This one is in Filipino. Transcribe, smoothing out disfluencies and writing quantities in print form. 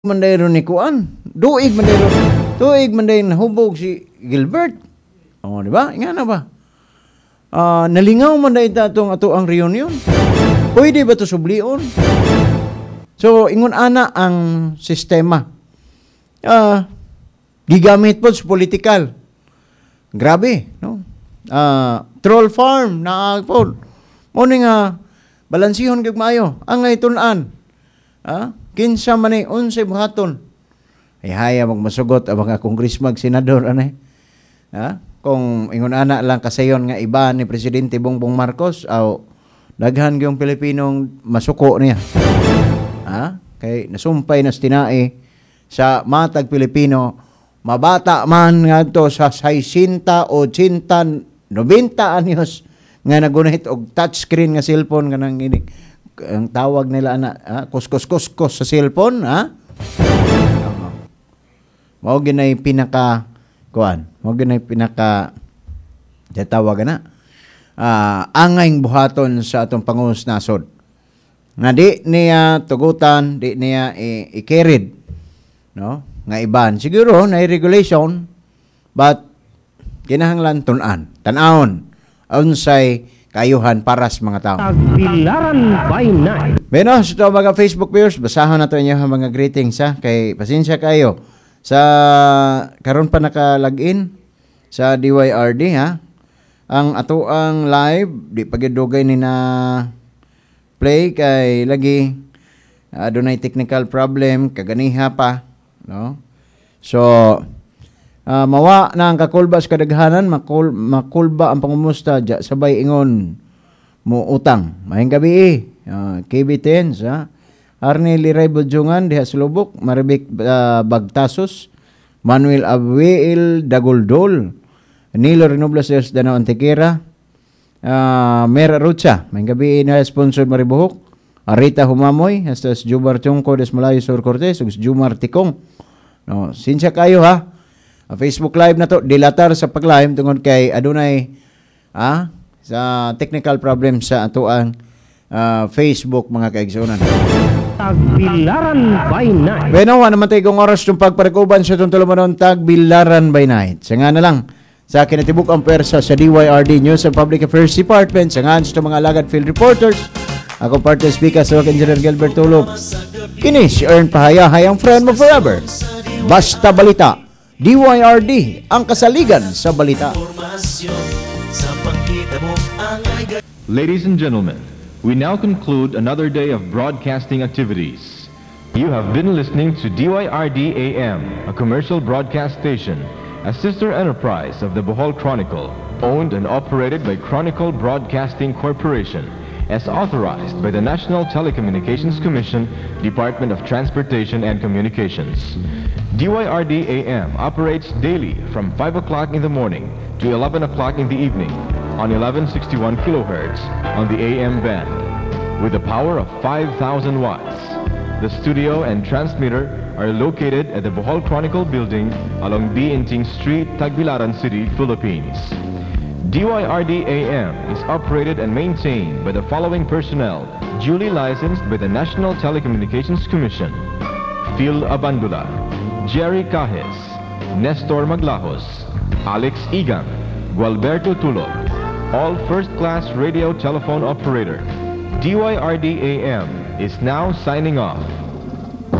Mandayro ni Kuan. Duig mandayro. Tuig manday nahubog si Gilbert. O, di ba? Nga na ba? Nalingaw manday tatong ato ang reunion. Pwede ba to sublion? So, ingon ana ang sistema. Gigamit po sa political. Grabe, no? Troll farm na po. Muna nga, balansihon kag maayo. Ang ngay tunan. Kinsa man ay 11 buhaton. Ay haya magmasugot ang mga kongresmag, senador, anay. Kung ingon ana lang kasayon nga iba ni Presidente Bongbong Marcos, daghan yung Pilipinong masuko niya. Kay nasumpay na tinae sa matag Pilipino, mabata man nga to sa 60, 80, 90 anyos nga nagunahit og touchscreen nga cellphone kanang ini. Ang tawag nila kuskos sa cellphone, mao ginay pinaka kuan, mao ginay pinaka tawag na angayng buhaton sa atong pangulos nasod. Nga di niya tugutan, di niya i-carried, no? Nga iban siguro na regulation, but kinahanglan tun-an, tan-awon unsay kayuhan para sa mga tao. Tagbilaran by night. Beno, sa mga Facebook viewers, basahon na ito inyo mga greetings kay pasensya kayo sa karon pa naka-login sa DYRD ang ato ang live di pagidugay ni na play kay lagi adunay technical problem kaganiha pa, no? So mawa na ang kakulba sa kadaghanan, makulba ang pangumusta sabay ingon mo utang. Maayong gabi KB10 Arnie Liray Budjungan diha sa Lubok, Maribik Bagtasos, Manuel Abuel Dagoldol, Nilo Renoblas des Danao Antequera, Mera Rucha, maayong gabi na sponsor Maribuhok, Arita Humamoy, hasta Jumar Chongko des Malayo Sur Cortez, Jumar Tikong. No, sinsya kayo Facebook Live na to, dilatar sa pag-live tungod kay adunay sa technical problem sa ato ang Facebook mga kaigsunan. Tagbilaran by night. Bueno, naman tayo kong oras yung pagparikuban sa itong tulumanon Tagbilaran by night. Sa nga na lang, sa kinatibuk ang persa sa DYRD News and Public Affairs Department, sa nga sa mga alagad field reporters, ako partner speaker sa Engineer Gilbert Tulog. Kini si Ern Pahayahay, ang friend mo forever. Basta Balita. DYRD, ang kasaligan sa balita. Ladies and gentlemen, we now conclude another day of broadcasting activities. You have been listening to DYRD AM, a commercial broadcast station, a sister enterprise of the Bohol Chronicle, owned and operated by Chronicle Broadcasting Corporation, as authorized by the National Telecommunications Commission, Department of Transportation and Communications. DYRD AM operates daily from 5 o'clock in the morning to 11 o'clock in the evening on 1161 kilohertz on the AM band with a power of 5,000 watts. The studio and transmitter are located at the Bohol Chronicle building along B. Inting Street, Tagbilaran City, Philippines. DYRD AM is operated and maintained by the following personnel duly licensed by the National Telecommunications Commission: Phil Abandula, Jerry Cajes, Nestor Maglahos, Alex Igang, Gualberto Tulog, all first-class radio telephone operator. DYRD AM is now signing off.